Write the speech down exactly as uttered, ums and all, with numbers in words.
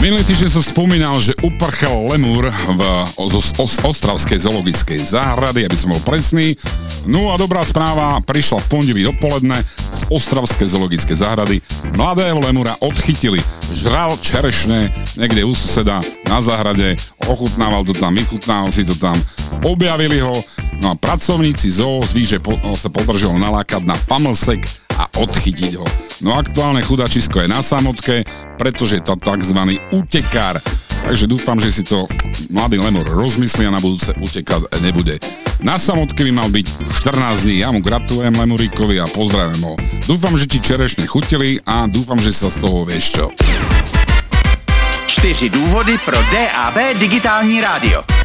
Minulý týždeň som spomínal, že uprchal lemur v, z os, Ostravskej zoologickej záhrady, aby som bol presný. No a dobrá správa, prišla v pondelí dopoledne z Ostravskej zoologickej záhrady. Mladého lemura odchytili. Žral čerešne niekde u suseda na záhrade, ochutnával to tam, vychutnával si to tam, objavili ho. No a pracovníci zoo zví, že po, sa podržal nalákať na pamlsek a odchytiť ho. No aktuálne chudačisko je na samotke, pretože je to tzv. Utekár. Takže dúfam, že si to mladý lemur rozmyslí a na budúce utekať nebude. Na samotke by mal byť štrnásť dní. Ja mu gratulujem lemuríkovi a pozdravím ho. Dúfam, že ti čerešne chutili a dúfam, že sa z toho vieš čo. Čtyři důvody pro D A B digitální rádio.